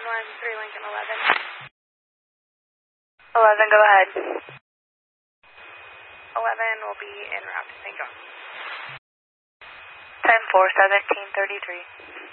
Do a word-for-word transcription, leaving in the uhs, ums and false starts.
one three Lincoln eleven. eleven, go ahead. eleven will be en route to Saint John. ten four, seventeen thirty-three.